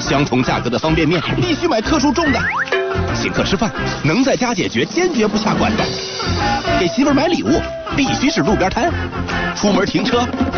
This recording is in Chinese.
相同价格的方便面必须买克数重的。请客吃饭能在家解决，坚决不下馆子。给媳妇儿买礼物必须是路边摊。出门停车